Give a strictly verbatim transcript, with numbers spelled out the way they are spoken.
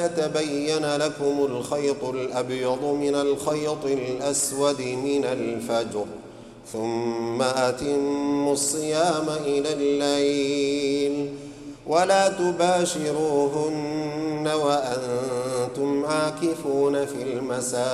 يتبين لكم الخيط الأبيض من الخيط الأسود من الفجر ثم أتموا الصيام إلى الليل ولا تباشروهن وأنتم عاكفون في المساجد